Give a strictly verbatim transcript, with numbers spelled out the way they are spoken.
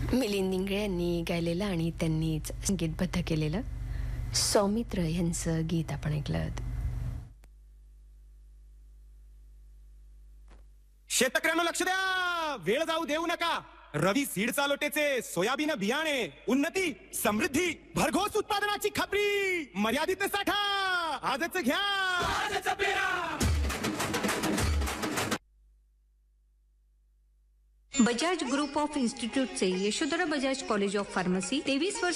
मिलिंद इंगळे यांनी गायलेलं आणि त्यांनीच संगीतबद्ध केलेलं सौमित्र यांचं गीत आपण ऐकलं. शेतकऱ्यांना लक्ष द्या, वेळ जाऊ देऊ नका. रवी सीड चालोटेचे सोयाबीन बियाणे, उन्नती समृद्धी भरघोस उत्पादनाची खात्री, मर्यादित साठा आजच घ्या. आजच पेरा. Bajaj group of इन्स्टिट्यूटचे Yashodhara Bajaj college of pharmacy तेवीस वर्ष